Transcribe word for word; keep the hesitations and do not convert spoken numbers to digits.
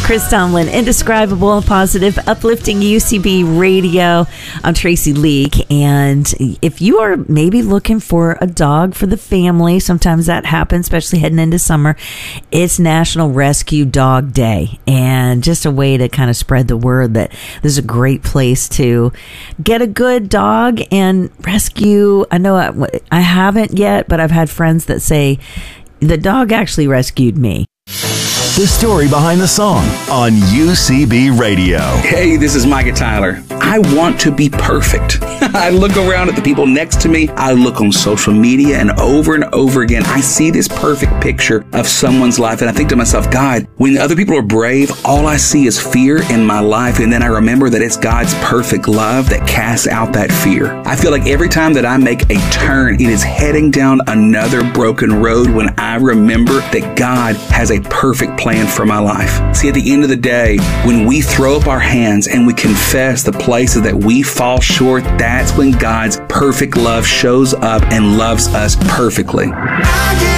Chris Tomlin, indescribable, positive, uplifting U C B radio. I'm Tracy Leake, and if you are maybe looking for a dog for the family, sometimes that happens, especially heading into summer, it's National Rescue Dog Day, and just a way to kind of spread the word that this is a great place to get a good dog and rescue. I know I, I haven't yet, but I've had friends that say the dog actually rescued me. The story behind the song on U C B Radio. Hey, this is Micah Tyler. I want to be perfect. I look around at the people next to me. I look on social media, and over and over again, I see this perfect picture of someone's life. And I think to myself, God, when other people are brave, all I see is fear in my life. And then I remember that it's God's perfect love that casts out that fear. I feel like every time that I make a turn, it is heading down another broken road when I remember that God has a perfect plan for my life. See, at the end of the day, when we throw up our hands and we confess the places that we fall short, that's when God's perfect love shows up and loves us perfectly.